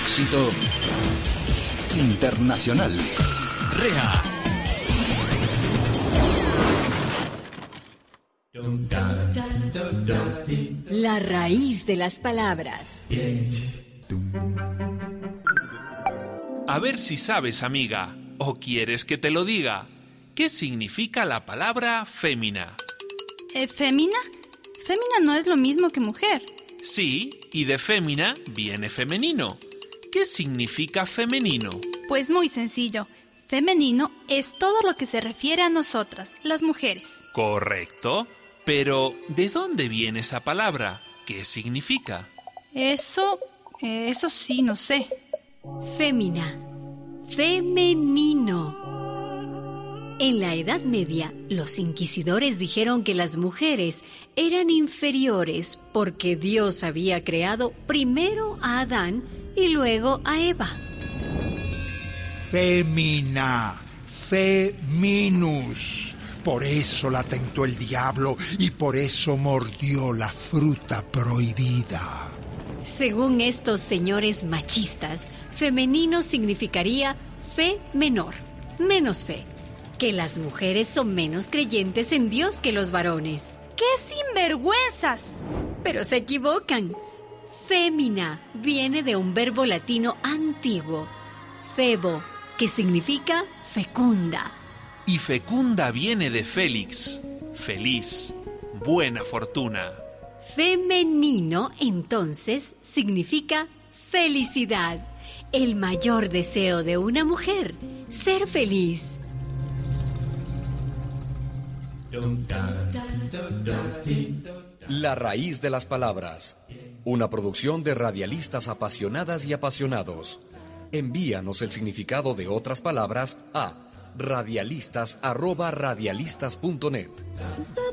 éxito internacional. REA. La raíz de las palabras. A ver si sabes, amiga, o quieres que te lo diga. ¿Qué significa la palabra fémina? ¿Fémina? Fémina no es lo mismo que mujer. Sí, y de fémina viene femenino. ¿Qué significa femenino? Pues muy sencillo. Femenino es todo lo que se refiere a nosotras, las mujeres. Correcto. Pero, ¿de dónde viene esa palabra? ¿Qué significa? Eso sí, no sé. Fémina. Femenino. En la Edad Media, los inquisidores dijeron que las mujeres eran inferiores porque Dios había creado primero a Adán y luego a Eva. Fémina, feminus. Por eso la tentó el diablo y por eso mordió la fruta prohibida. Según estos señores machistas, femenino significaría fe menor, menos fe, que las mujeres son menos creyentes en Dios que los varones. ¡Qué sinvergüenzas! Pero se equivocan. Fémina viene de un verbo latino antiguo, febo, que significa fecunda. Y fecunda viene de Félix, feliz, buena fortuna. Femenino, entonces, significa felicidad, el mayor deseo de una mujer, ser feliz. La raíz de las palabras. Una producción de radialistas apasionadas y apasionados. Envíanos el significado de otras palabras a radialistas@radialistas.net.